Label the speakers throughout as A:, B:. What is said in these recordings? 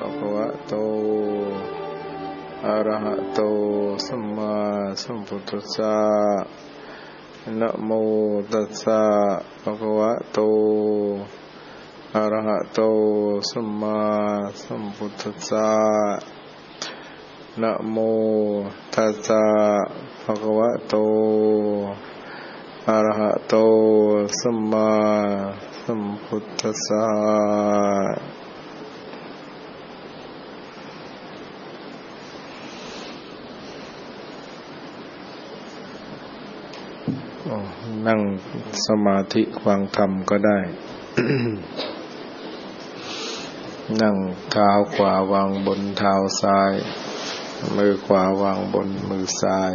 A: ภะคะวะโตอะระหะโตสัมมาสัมพุทธัสสะนะโมตัสสะภะคะวะโตอะระหะโตสัมมาสัมพุทธัสสะนะโมตัสสะภะคะวะโตอะระหะโตสัมมาสัมพุทธัสสะนั่งสมาธิฟังธรรมก็ได้ นั่งเท้าขวาวางบนเท้าซ้ายมือขวาวางบนมือซ้าย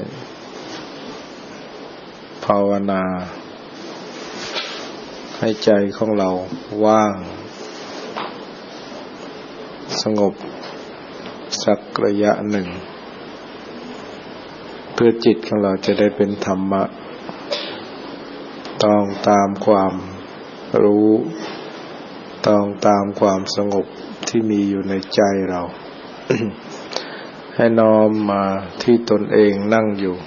A: ภาวนาให้ใจของเราว่างสงบสักระยะหนึ่งเพื่อจิตของเราจะได้เป็นธรรมะต้องตามความรู้ต้องตามความสงบที่มีอยู่ในใจเรา ให้น้อมมาที่ตนเองนั่งอยู่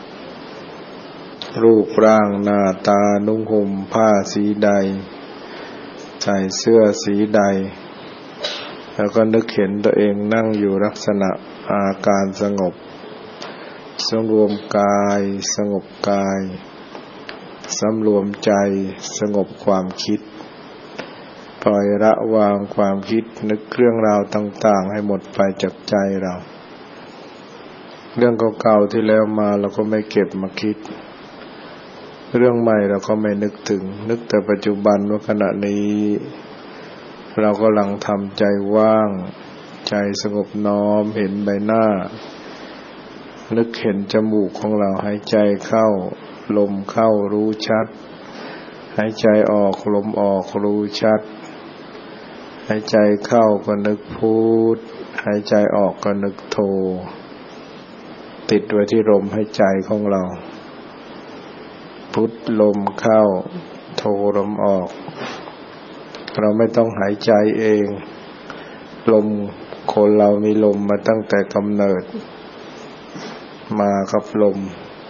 A: รูปร่างหน้าตานุ่งห่มผ้าสีใดใส่เสื้อสีใดแล้วก็นึกเห็นตัวเองนั่งอยู่ลักษณะอาการสงบสำรวมกายสงบกายสำรวมใจสงบความคิดปล่อยละวางความคิดนึกเรื่องราวต่างๆให้หมดไปจากใจเราเรื่องเก่าๆที่แล้วมาเราก็ไม่เก็บมาคิดเรื่องใหม่เราก็ไม่นึกถึงนึกแต่ปัจจุบันว่าขณะนี้เรากำลังทำใจว่างใจสงบน้อมเห็นใบหน้านึกเห็นจมูกของเราหายใจเข้าลมเข้ารู้ชัดหายใจออกลมออกรู้ชัดหายใจเข้าก็นึกพุทหายใจออกก็นึกโธติดไว้ที่ลมหายใจของเราพุทลมเข้าโธลมออกเราไม่ต้องหายใจเองลมคนเรามีลมมาตั้งแต่กำเนิดมากับลม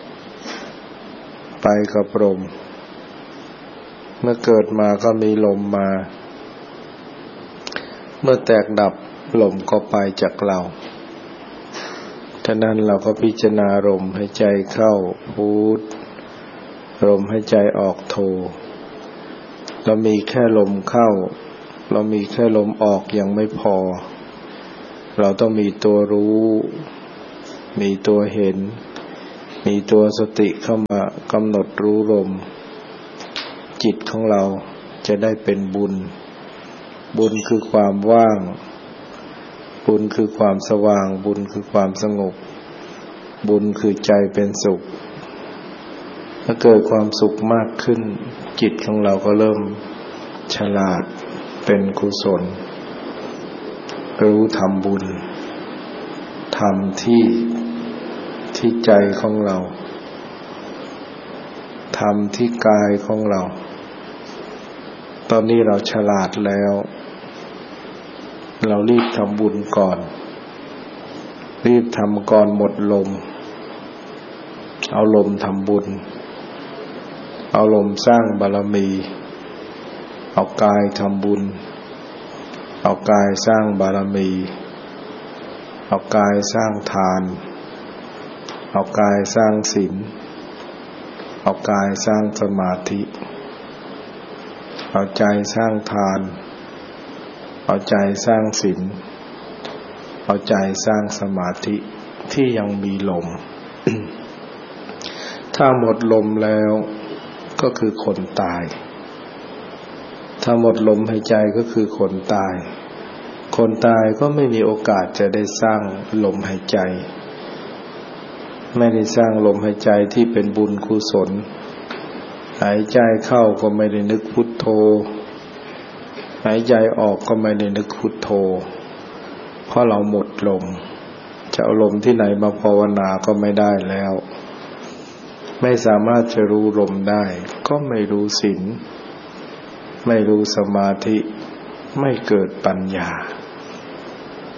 A: ไปกับลมเมื่อเกิดมาก็มีลมมาเมื่อแตกดับลมก็ไปจากเราฉะนั้นเราก็พิจารณาลมให้ใจเข้าพุทลมให้ใจออกโธเรามีแค่ลมเข้าเรามีแค่ลมออกยังไม่พอเราต้องมีตัวรู้มีตัวเห็นมีตัวสติเข้ามากำหนดรู้ลมจิตของเราจะได้เป็นบุญบุญคือความว่างบุญคือความสว่างบุญคือความสงบบุญคือใจเป็นสุขถ้าเกิดความสุขมากขึ้นจิตของเราก็เริ่มฉลาดเป็นกุศลรู้ทำบุญทำที่ใจของเราทำที่กายของเราตอนนี้เราฉลาดแล้วเรารีบทำบุญก่อนรีบทำก่อนหมดลมเอาลมทำบุญเอาลมสร้างบารมีเอากายทำบุญเอากายสร้างบารมีเอากายสร้างทานเอากายสร้างศีลเอากายสร้างสมาธิเอาใจสร้างทานเอาใจสร้างศีลเอาใจสร้างสมาธิที่ยังมีลม ถ้าหมดลมแล้วก็คือคนตายถ้าหมดลมหายใจก็คือคนตายคนตายก็ไม่มีโอกาสจะได้สร้างลมหายใจไม่ได้สร้างลมหายใจที่เป็นบุญกุศลหายใจเข้าก็ไม่ได้นึกพุทโธหายใจออกก็ไม่ได้นึกพุทโธเพราะเราหมดลมจะเอาลมที่ไหนมาภาวนาก็ไม่ได้แล้วไม่สามารถจะรู้ลมได้ก็ไม่รู้ศีลไม่รู้สมาธิไม่เกิดปัญญา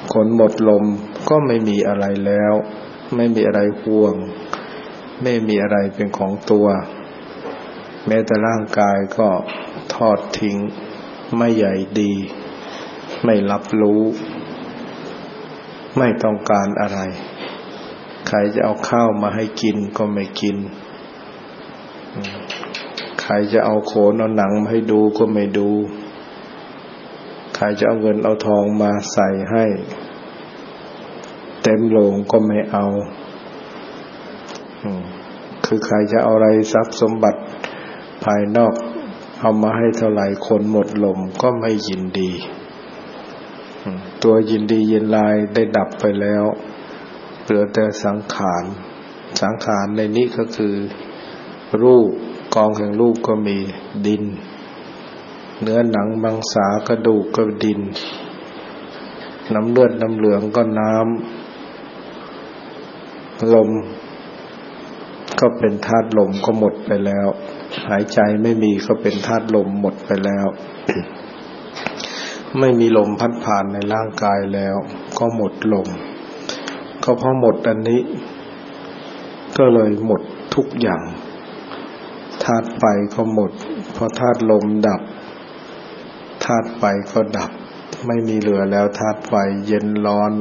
A: ขนหมดลมก็ไม่มีอะไรแล้วไม่มีอะไรห่วงไม่มีอะไรเป็นของตัวแม้แต่ร่างกายก็ทอดทิ้งไม่ใหญ่ดีไม่รับรู้ไม่ต้องการอะไรใครจะเอาข้าวมาให้กินก็ไม่กินใครจะเอาโขนเอาหนังมาให้ดูก็ไม่ดูใครจะเอาเงินเอาทองมาใส่ให้เต็มโลงก็ไม่เอาคือใครจะเอาอะไรทรัพย์สมบัติภายนอกเอามาให้เท่าไหร่คนหมดลมก็ไม่ยินดีตัวยินดียินลายได้ดับไปแล้วเหลือแต่สังขารสังขารในนี้ก็คือรูปกองแห่งรูปก็มีดินเนื้อหนังมังสากระดูกก็ดินน้ำเลือดน้ำเหลืองก็น้ำลมก็เป็นธาตุลมก็หมดไปแล้วหายใจไม่มีก็เป็นธาตุลมหมดไปแล้ว ไม่มีลมพัดผ่านในร่างกายแล้วก็หมดลมก็เพราะหมดอันนี้ก็เลยหมดทุกอย่างธาตุไฟก็หมดเพราะธาตุลมดับธาตุไฟก็ดับไม่มีเหลือแล้วธาตุไฟเย็นร้อน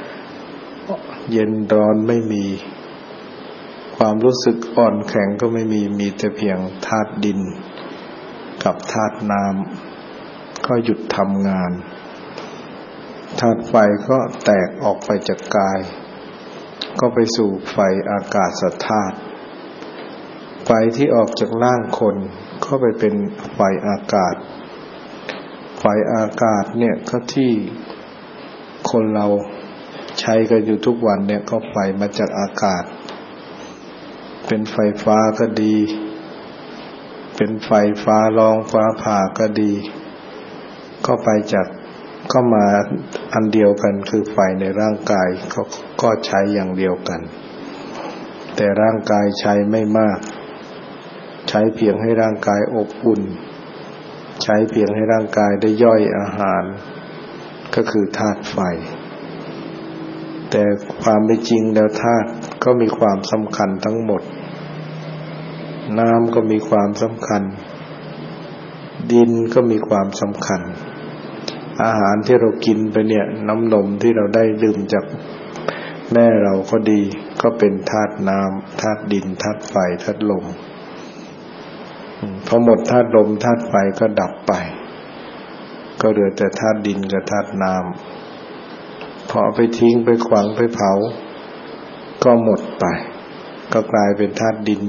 A: ไม่มีความรู้สึกอ่อนแข็งก็ไม่มีแต่เพียงธาตุดินกับธาตุน้ำก็หยุดทำงานธาตุไฟก็แตกออกไปจากกายก็ไปสู่ไฟอากาศธาตุไฟที่ออกจากร่างคนก็ไปเป็นไฟอากาศไฟอากาศเนี่ยก็ที่คนเราใช้กันอยู่ทุกวันเนี่ยก็ไฟมาจากอากาศเป็นไฟฟ้าก็ดีเป็นไฟฟ้าร้องฟ้าผ่าก็ดีก็ไปจากก็มาอันเดียวกันคือไฟในร่างกายก็ใช้อย่างเดียวกันแต่ร่างกายใช้ไม่มากใช้เพียงให้ร่างกายอบอุ่นใช้เพียงให้ร่างกายได้ย่อยอาหารก็คือธาตุไฟแต่ความเป็นจริงแล้วธาตุก็มีความสำคัญทั้งหมดน้ำก็มีความสำคัญดินก็มีความสำคัญอาหารที่เรากินไปเนี่ยน้ำนมที่เราได้ดื่มจากแม่เราก็ดีก็เป็นธาตุน้ำธาตุดินธาตุไฟธาตุลมพอหมดธาตุลมธาตุไฟก็ดับไปก็เหลือแต่ธาตุดินกับธาตุน้ำพอเอาไปทิ้งไปขวางไปเผาก็หมดไปก็กลายเป็นธาตุดิน